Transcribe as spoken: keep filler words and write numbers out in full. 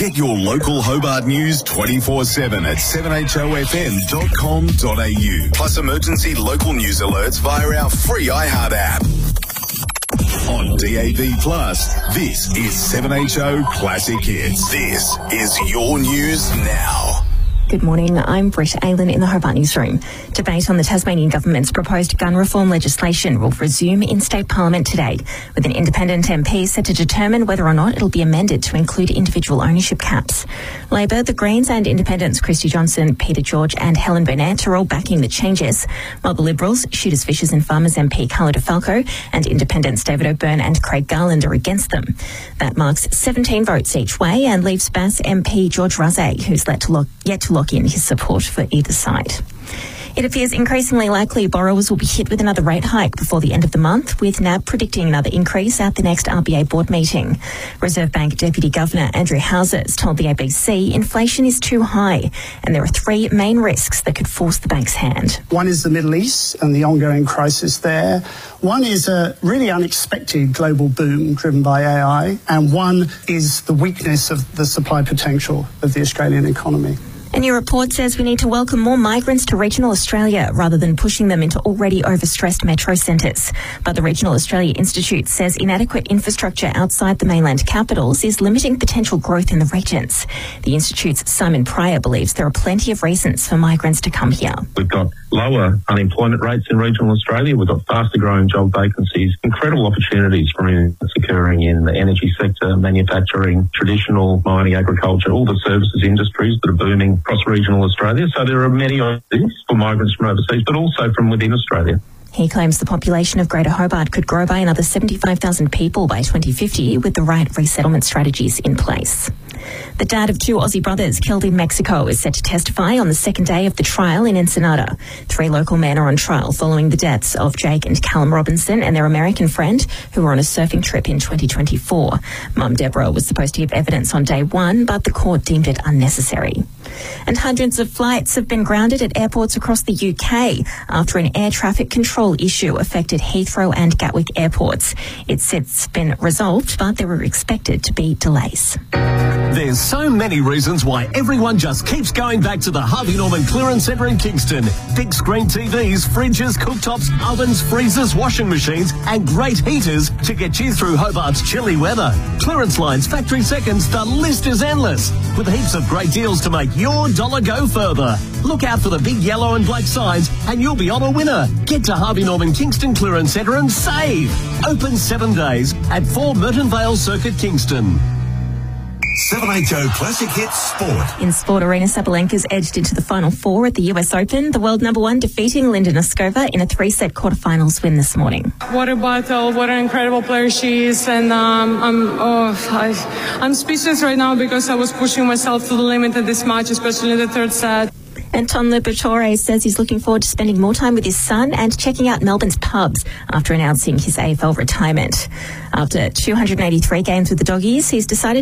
Get your local Hobart news twenty-four seven at seven h o f m dot com dot a u. Plus emergency local news alerts via our free iHeart app. On D A B Plus, this is seven H O Classic Hits. This is your news now. Good morning, I'm Britt Aylen in the Hobart Newsroom. Debate on the Tasmanian Government's proposed gun reform legislation will resume in State Parliament today, with an independent M P set to determine whether or not it'll be amended to include individual ownership caps. Labor, the Greens and Independents Christy Johnson, Peter George and Helen Burnett are all backing the changes, while the Liberals, Shooters, Fishers and Farmers M P Carla DeFalco and Independents David O'Byrne and Craig Garland are against them. That marks seventeen votes each way and leaves Bass M P George Razay, who's yet to lock, yet to lock in his support for either side. It appears increasingly likely borrowers will be hit with another rate hike before the end of the month, with N A B predicting another increase at the next R B A board meeting. Reserve Bank Deputy Governor Andrew Houses told the A B C inflation is too high and there are three main risks that could force the bank's hand. One is the Middle East and the ongoing crisis there. One is a really unexpected global boom driven by A I, and one is the weakness of the supply potential of the Australian economy. A new report says we need to welcome more migrants to regional Australia rather than pushing them into already overstressed metro centres. But the Regional Australia Institute says inadequate infrastructure outside the mainland capitals is limiting potential growth in the regions. The Institute's Simon Pryor believes there are plenty of reasons for migrants to come here. We've got lower unemployment rates in regional Australia. We've got faster growing job vacancies, incredible opportunities for investments occurring in the energy sector, manufacturing, traditional mining, agriculture, all the services industries that are booming across regional Australia. So there are many opportunities for migrants from overseas, but also from within Australia. He claims the population of Greater Hobart could grow by another seventy-five thousand people by twenty fifty with the right resettlement strategies in place. The dad of two Aussie brothers killed in Mexico is set to testify on the second day of the trial in Ensenada. Three local men are on trial following the deaths of Jake and Callum Robinson and their American friend who were on a surfing trip in twenty twenty-four. Mum Deborah was supposed to give evidence on day one, but the court deemed it unnecessary. And hundreds of flights have been grounded at airports across the U K after an air traffic control issue affected Heathrow and Gatwick airports. It's since been resolved, but there were expected to be delays. There's so many reasons why everyone just keeps going back to the Harvey Norman Clearance Centre in Kingston. Big screen T Vs, fridges, cooktops, ovens, freezers, washing machines and great heaters to get you through Hobart's chilly weather. Clearance lines, factory seconds, the list is endless. With heaps of great deals to make your dollar go further. Look out for the big yellow and black signs and you'll be on a winner. Get to Harvey Norman Kingston Clearance Centre and save. Open seven days at four Merton Vale Circuit, Kingston. seven H O Classic Hits Sport. In sport, Arena Sabalenka's edged into the Final Four at the U S Open, the world number one defeating Linda Noskova in a three-set quarterfinals win this morning. What a battle, what an incredible player she is, and um, I'm oh, I, I'm speechless right now because I was pushing myself to the limit in this match, especially in the third set. Anton Liberatore says he's looking forward to spending more time with his son and checking out Melbourne's pubs after announcing his A F L retirement. After two hundred eighty-three games with the Doggies, he's decided